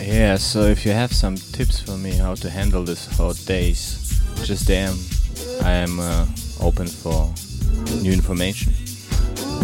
Yeah, so if you have some tips for me how to handle these hot days, just DM. I am open for new information.